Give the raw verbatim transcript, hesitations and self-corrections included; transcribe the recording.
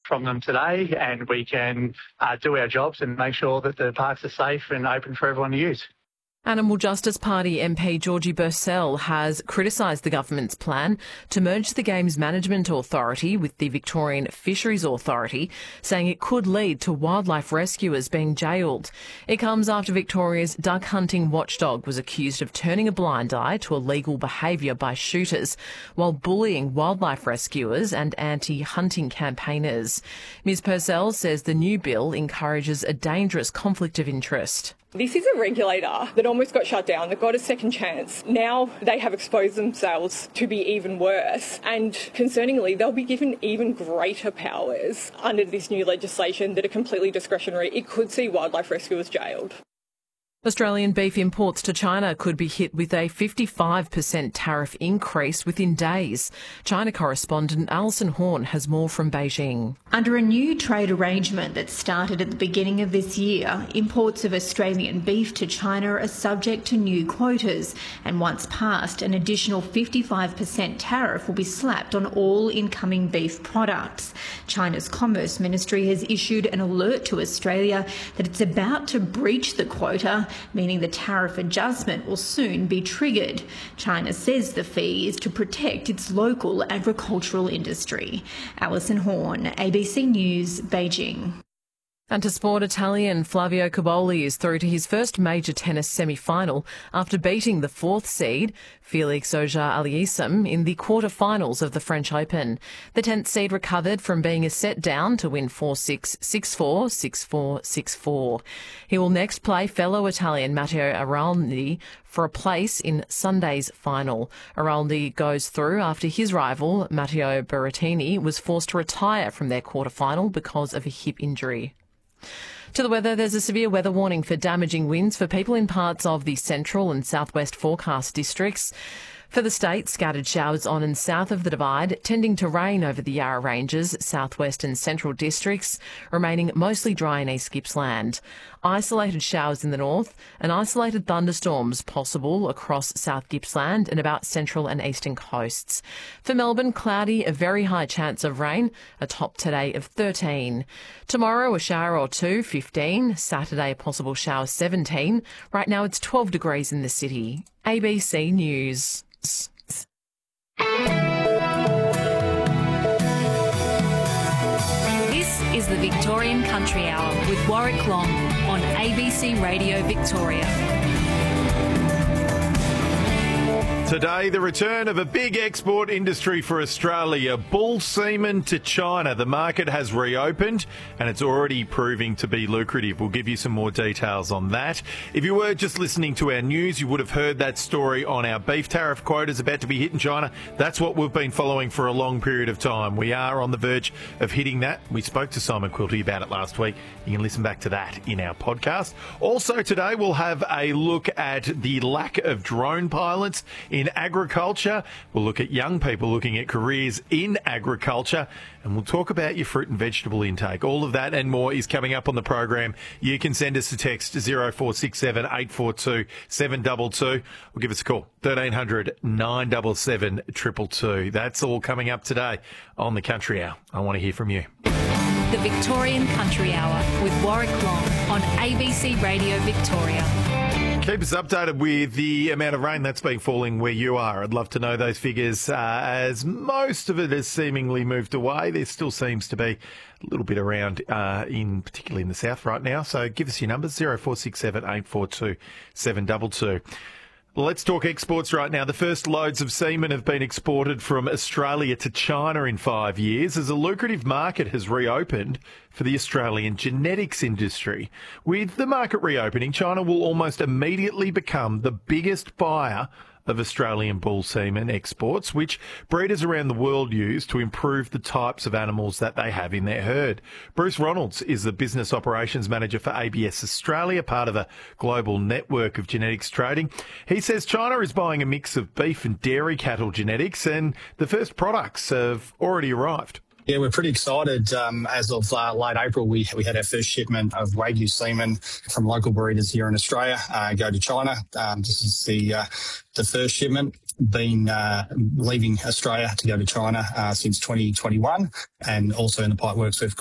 from them today, and we can uh, do our jobs and make sure that the parks are safe and open for everyone to use. Animal Justice Party M P Georgie Bursell has criticised the government's plan to merge the Games Management Authority with the Victorian Fisheries Authority, saying it could lead to wildlife rescuers being jailed. It comes after Victoria's duck hunting watchdog was accused of turning a blind eye to illegal behaviour by shooters while bullying wildlife rescuers and anti-hunting campaigners. Ms Bursell says the new bill encourages a dangerous conflict of interest. This is a regulator that almost got shut down, that got a second chance. Now they have exposed themselves to be even worse. And concerningly, they'll be given even greater powers under this new legislation that are completely discretionary. It could see wildlife rescuers jailed. Australian beef imports to China could be hit with a fifty-five percent tariff increase within days. China correspondent Alison Horn has more from Beijing. Under a new trade arrangement that started at the beginning of this year, imports of Australian beef to China are subject to new quotas, and once passed, an additional fifty-five percent tariff will be slapped on all incoming beef products. China's Commerce Ministry has issued an alert to Australia that it's about to breach the quota, meaning the tariff adjustment will soon be triggered. China says the fee is to protect its local agricultural industry. Alison Horn, A B C News, Beijing. And to sport, Italian Flavio Cobolli is through to his first major tennis semi-final after beating the fourth seed, Felix Auger-Aliassime, in the quarter-finals of the French Open. The tenth seed recovered from being a set down to win four six, six four, six four, six four. He will next play fellow Italian Matteo Araldi for a place in Sunday's final. Araldi goes through after his rival, Matteo Berrettini, was forced to retire from their quarter-final because of a hip injury. To the weather, there's a severe weather warning for damaging winds for people in parts of the central and southwest forecast districts. For the state, scattered showers on and south of the Divide, tending to rain over the Yarra Ranges, southwest and central districts, remaining mostly dry in East Gippsland. Isolated showers in the north and isolated thunderstorms possible across South Gippsland and about central and eastern coasts. For Melbourne, cloudy, a very high chance of rain, a top today of thirteen. Tomorrow, a shower or two, fifteen. Saturday, a possible shower, seventeen. Right now, it's twelve degrees in the city. A B C News. This is the Victorian Country Hour with Warwick Long on A B C Radio Victoria. Today, the return of a big export industry for Australia, bull semen to China. The market has reopened and it's already proving to be lucrative. We'll give you some more details on that. If you were just listening to our news, you would have heard that story on our beef tariff quotas about to be hit in China. That's what we've been following for a long period of time. We are on the verge of hitting that. We spoke to Simon Quilty about it last week. You can listen back to that in our podcast. Also today, we'll have a look at the lack of drone pilots in agriculture. We'll look at young people looking at careers in agriculture, and we'll talk about your fruit and vegetable intake. All of that and more is coming up on the program. You can send us a text zero four six seven, eight four two, seven two two or give us a call thirteen hundred, nine seven seven, two two two. That's all coming up today on the Country Hour. I want to hear from you. The Victorian Country Hour with Warwick Long on A B C Radio Victoria. Keep us updated with the amount of rain that's been falling where you are. I'd love to know those figures. Uh, as most of it has seemingly moved away, there still seems to be a little bit around, uh, in particularly in the south right now. So give us your numbers, zero four six seven, eight four two, seven two two. Let's talk exports right now. The first loads of semen have been exported from Australia to China in five years as a lucrative market has reopened for the Australian genetics industry. With the market reopening, China will almost immediately become the biggest buyer of Australian bull semen exports, which breeders around the world use to improve the types of animals that they have in their herd. Bruce Ronalds is the Business Operations Manager for A B S Australia, part of a global network of genetics trading. He says China is buying a mix of beef and dairy cattle genetics, and the first products have already arrived. Yeah, we're pretty excited. Um, as of uh, late April, we we had our first shipment of Wagyu semen from local breeders here in Australia uh, go to China. Um, this is the uh, the first shipment been uh, leaving Australia to go to China uh, since twenty twenty-one, and also in the pipeworks we've got